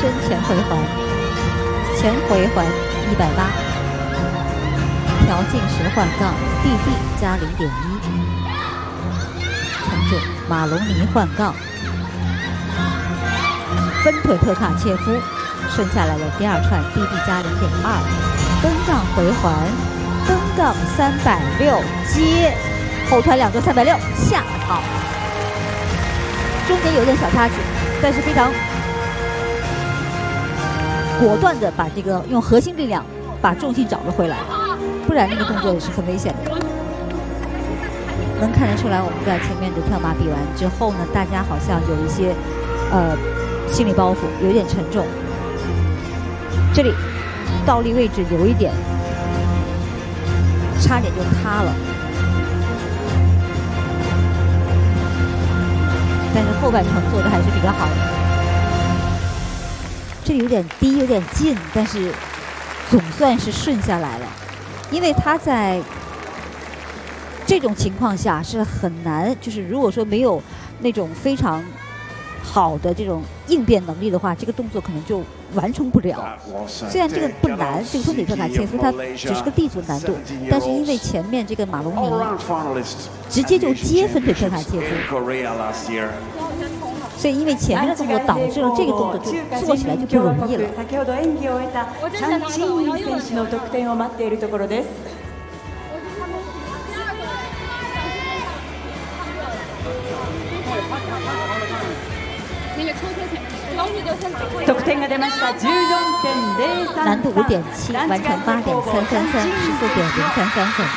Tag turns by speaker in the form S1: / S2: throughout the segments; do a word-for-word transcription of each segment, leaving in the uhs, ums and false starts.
S1: 身前回环，前回环一百八，调进时换杠 ，D D 加零点一，承重马龙尼换杠，分腿特卡切夫，顺下来了第二串 D D 加零点二，蹬杠回环，蹬杠三百六接，后传两个三百六下好，中间有点小差距，但是非常果断的把这个用核心力量把重心找了回来，不然那个动作也是很危险的。能看得出来，我们在前面的跳马比完之后呢，大家好像有一些呃心理包袱，有点沉重。这里倒立位置有一点，差点就塌了。但是后半程做的还是比较好的。这里有点低，有点近，但是总算是顺下来了。因为他在这种情况下是很难，就是如果说没有那种非常好的这种应变能力的话，这个动作可能就完成不了。虽然这个不难，这个分腿特卡切夫它只是个 D 组难度，但是因为前面这个马龙尼直接就接分腿特卡切夫，所以因为前面的动作导致了这个动作就做起来就不容易了。
S2: 得点が出ました。十四点零三。
S1: 难度五点七，完成八点三三三，十四点零三三分。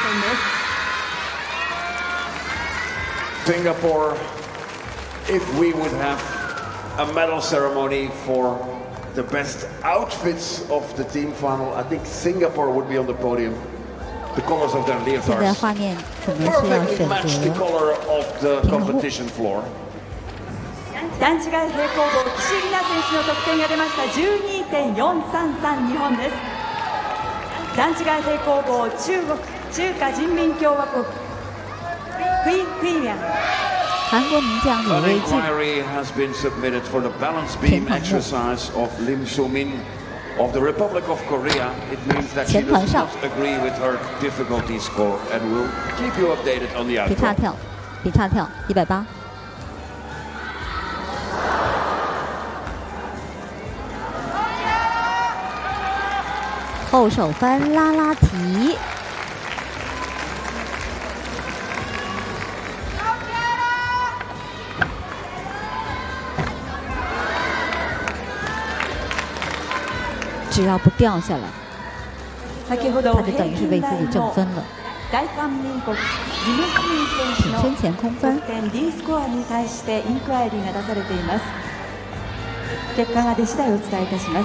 S3: Singapore, if we would have a medal ceremony for the best outfits of the team final, I think Singapore would be on the podium. The colors of their leotards.
S1: 现在画面可能是要选
S3: match the color of the competition floor.
S2: 段違い平行棒、岸里奈選手の得点が出ました。じゅうにてんよんさんさん、日本です。段違い平行棒、中国中華人民共和国フィフィリャン。
S1: 韩国名将李
S3: An
S1: 瑞静
S3: inquiry has been submitted for the balance beam exercise of Lim Soo-min of the Republic of Korea. It means that she does not agree with her difficulty score, and we'll keep you updated on the
S1: 比叉
S3: outcome.
S1: 跳，比叉跳一百八。后手翻拉拉提，只要不掉下来，他就等于是为自己挣分了。挺身前空翻。
S2: D スコアに対してインクワイリーが出されています。結果が出次第お伝えいたします。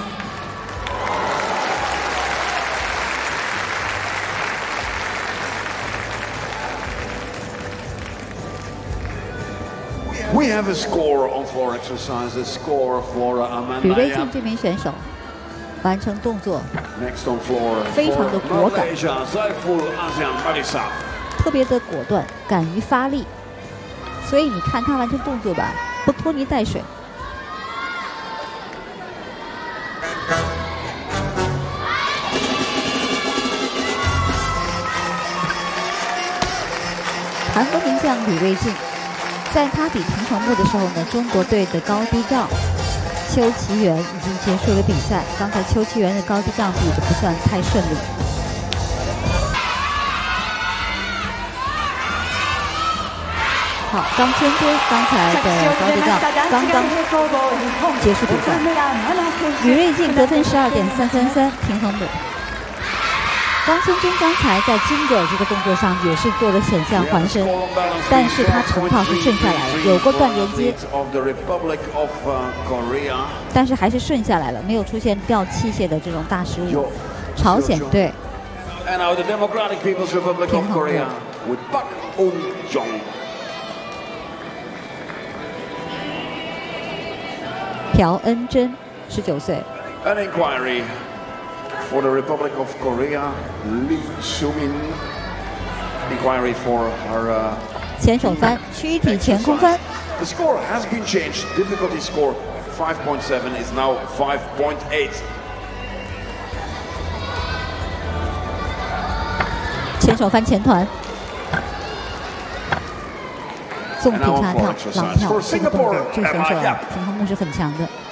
S3: We have a score on floor exercise, a score for
S1: 吕瑞
S3: Amanda
S1: 静这名选手完成动作
S3: Next on floor
S1: 非常的
S3: for
S1: 果敢，
S3: Malaysia, Saiful Azam Marisa.
S1: 特别的果断，敢于发力，所以你看他完成动作吧，不拖泥带水。韩国名将吕瑞静，在他比平衡木的时候呢，中国队的高低杠邱其元已经结束了比赛。刚才邱其元的高低杠比的不算太顺利。好，张芊芊刚才的高低杠刚刚结束比赛。吕瑞静得分十二点三三三，平衡木。张芊芊刚才在金格尔这个动作上也是做了险象环身，但是她成套是顺下来了，有过断连接，但是还是顺下来了，没有出现掉器械的这种大失误。朝鲜队平衡木。朴恩珍，十九岁。
S3: For the Republic of Korea, Lee Soo-min. Inquiry for her. Uh,
S1: 前手翻，躯体前空翻。
S3: The score has been changed. Difficulty score five point seven is now five point eight.
S1: 前手翻前团，纵劈叉跳、朗跳这个动作，这个选手啊平衡木是很强的。